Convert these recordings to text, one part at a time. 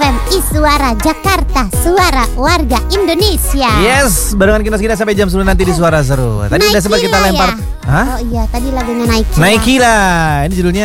RMI Suara Jakarta, suara warga Indonesia. Yes, barengan kita sampai jam 10 nanti di Suara Seru. Tadi udah sempat kita lempar. Ya? Hah? Oh iya, tadi lagunya Naikila. Naikila. Ini judulnya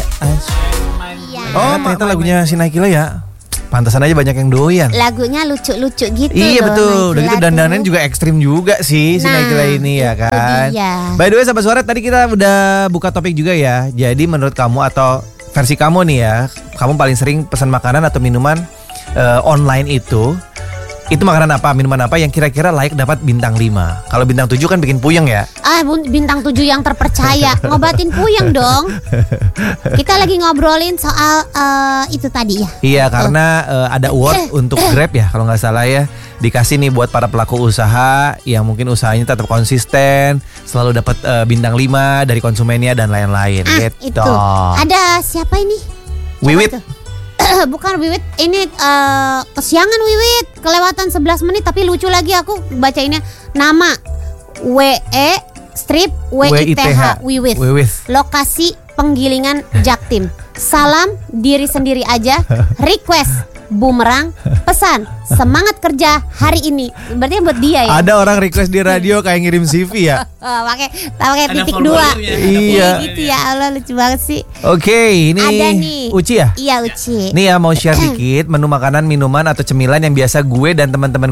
Oh, ternyata lagunya si Naikila ya. Pantasan aja banyak yang doyan. Lagunya lucu-lucu gitu. Iya loh, betul. Udah gitu Naikila dandannya juga ekstrim juga sih si Naikila ini ya kan. By the way sahabat Suara, tadi kita udah buka topik juga ya. Jadi menurut kamu atau versi kamu nih ya, kamu paling sering pesan makanan atau minuman online itu makanan apa, minuman apa yang kira-kira layak dapat bintang 5? Kalau bintang 7 kan bikin puyeng ya. Bintang 7 yang terpercaya. Ngobatin puyeng dong. Kita lagi ngobrolin soal itu tadi ya. Iya, karena ada award untuk Grab ya kalau nggak salah ya. Dikasih nih buat para pelaku usaha yang mungkin usahanya tetap konsisten, selalu dapat bintang 5 dari konsumennya dan lain-lain gitu. Itu. Ada siapa ini? Wiwit. Bukan Wiwit, ini kesiangan Wiwit, kelewatan 11 menit tapi lucu lagi aku bacainnya. Nama WITH Wiwit. Lokasi penggilingan Jaktim. Salam diri sendiri aja. Request bumerang, pesan semangat kerja hari ini. Berarti buat dia ya. Ada orang request di radio kayak ngirim CV ya. pakai titik 2. Iya gitu ya. Allah lucu banget sih. Oke, ini ada nih. Uci ya? Iya Uci. Nih ya mau share dikit menu makanan, minuman atau cemilan yang biasa gue dan teman-teman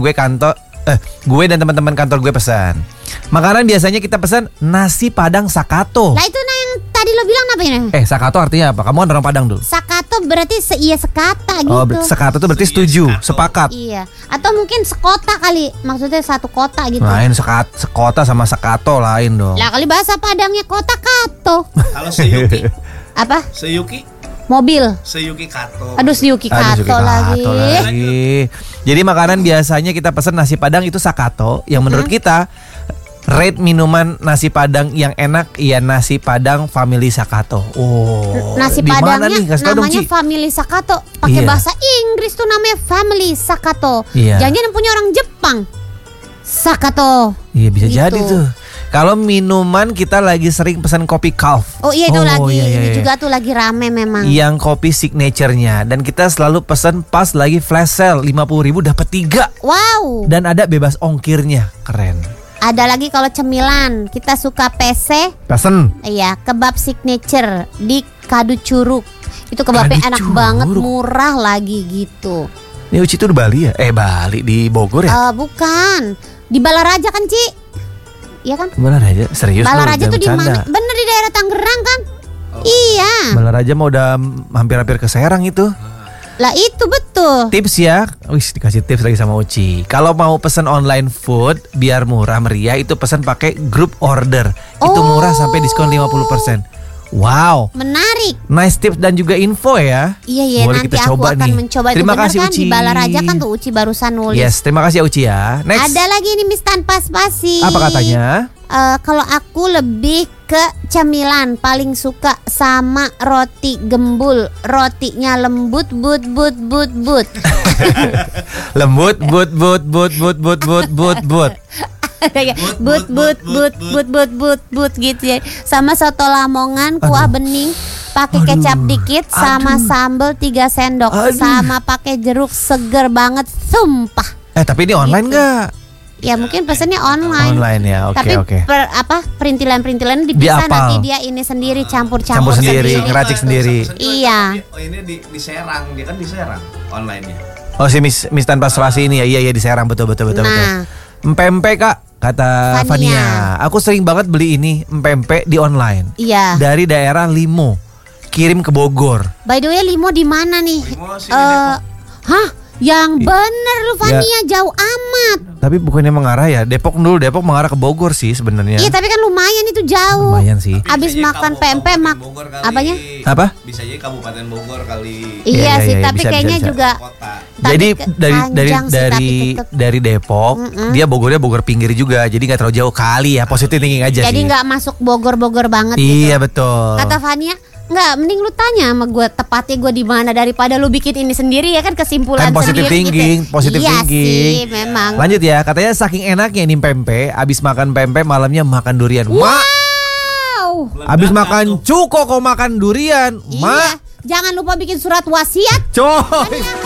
kantor gue pesan. Makanan biasanya kita pesan nasi Padang Sakato. Lah itu yang tadi lo bilang apa ini? Sakato artinya apa? Kamu kan orang Padang dulu. Sakato berarti sekata gitu. Oh, sekato itu berarti setuju, sepakat. Iya. Atau mungkin sekota kali. Maksudnya satu kota gitu. Lain sekota sama sekato lain dong. Lah kali bahasa Padangnya kota kato. Kalau Seyuki. Apa? Seyuki. Mobil. Seyuki Kato. Aduh Seyuki Kato lagi. Jadi makanan biasanya kita pesan nasi Padang itu Sakato. Yang menurut kita rate minuman nasi Padang yang enak ya nasi Padang Family Sakato. Oh, nasi Padangnya namanya Family Sakato. Pakai bahasa Inggris tuh namanya Family Sakato. Jangan punya orang Jepang. Sakato. Iya bisa gitu. Jadi tuh. Kalau minuman kita lagi sering pesan kopi Calf. Oh iya itu lagi. Ini juga tuh lagi rame memang. Yang kopi signaturenya. Dan kita selalu pesan pas lagi flash sale 50.000 dapat 3. Wow. Dan ada bebas ongkirnya. Keren. Ada lagi kalau cemilan, kita suka PC. Pesen. Iya, kebab signature di Kadu Curug. Itu kebabnya enak banget, murah lagi gitu. Ini Uci tuh di Bali ya? Bali di Bogor ya? Bukan. Di Balaraja kan, Ci? Iya kan? Balaraja, serius? Balaraja tuh di mana? Bener di daerah Tangerang kan? Iya. Balaraja mah udah hampir-hampir ke Serang itu. Lah itu betul. Tips ya, dikasih tips lagi sama Uci. Kalau mau pesan online food biar murah meriah itu pesan pakai group order. Itu murah sampai diskon 50%. Wow. Menarik. Nice tips dan juga info ya. Iya boleh nanti kita aku coba akan nih. mencoba. Terima kasih kan Uci. Di Balaraja kan tuh Uci barusan nulis. Yes, terima kasih ya Uci ya. Next. Ada lagi nih Miss Tanpa Spasi. Apa katanya? Kalau aku lebih ke cemilan, paling suka sama roti gembul. Rotinya lembut but. Lembut but. But gitu ya. Sama soto Lamongan kuah bening pakai kecap dikit sama sambal 3 sendok sama pakai jeruk seger banget sumpah. Tapi ini online enggak? Ya mungkin pesannya online. Online ya, oke. Tapi perintilan dipisah nanti dia ini sendiri campur sendiri, ngeracik sendiri. Iya. Oh ini di Serang, dia kan di Serang online-nya. Oh si Miss Tanpa Spasi ini ya, iya di Serang betul. Nah. Empempe Kak, kata Fania. Aku sering banget beli ini empempe di online. Iya. Dari daerah Limo, kirim ke Bogor. By the way Limo di mana nih? Limo sini Depok. Hah? Yang bener lu Fania, jauh amat. Tapi bukannya mengarah ya, Depok mengarah ke Bogor sih sebenarnya. Iya tapi kan lumayan itu jauh. Lumayan sih. Abis makan pempek apanya? Apa? Bisa jadi Kabupaten Bogor kali. Iya sih, tapi kayaknya juga jadi dari Depok, dia Bogor pinggir juga, jadi nggak terlalu jauh kali ya, positif thinking aja sih. Jadi nggak masuk Bogor banget. Iya gitu. betul. Kata Fania, nggak, mending lu tanya sama gue tepatnya gue di mana daripada lu bikin ini sendiri ya kan, kesimpulan kan positive sendiri thinking, gitu. Positive iya thinking. Sih, memang. Lanjut ya, katanya saking enaknya ini pempek, abis makan pempek malamnya makan durian. Wow. Abis makan cuko kok makan durian. Iya. Jangan lupa bikin surat wasiat. Coy.